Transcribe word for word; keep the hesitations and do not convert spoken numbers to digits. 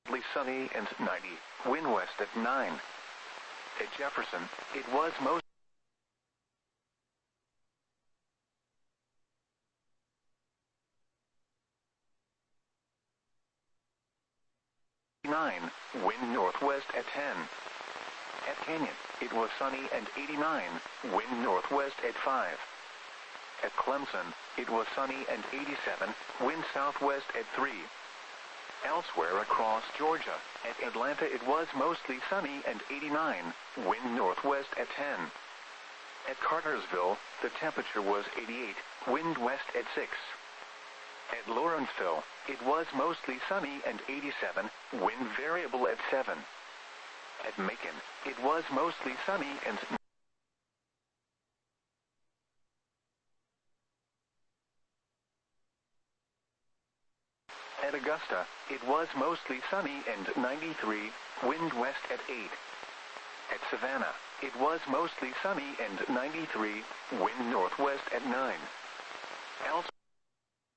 Mostly sunny and ninety. Wind west at nine. At Jefferson, it was most nine. Wind northwest at ten. At Canyon, it was sunny and eighty-nine. Wind northwest at five. At Clemson, it was sunny and eighty-seven. Wind southwest at three. Elsewhere across Georgia, at Atlanta it was mostly sunny and eighty-nine. Wind northwest at ten. At Cartersville, the temperature was eighty-eight. Wind west at six. At Lawrenceville, it was mostly sunny and eighty-seven. Wind variable at seven. At Macon, it was mostly sunny and At Augusta, it was mostly sunny and ninety-three. Wind west at eight. At Savannah, it was mostly sunny and ninety-three. Wind northwest at nine. Elsewhere